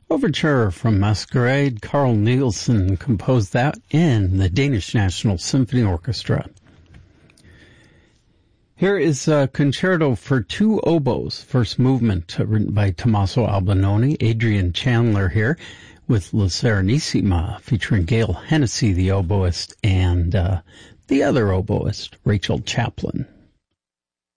Overture from Masquerade. Carl Nielsen composed that in the Danish National Symphony Orchestra. Here is a concerto for two oboes, first movement, written by Tommaso Albinoni. Adrian Chandler here with La Serenissima, featuring Gail Hennessy, the oboist, and the other oboist, Rachel Chaplin.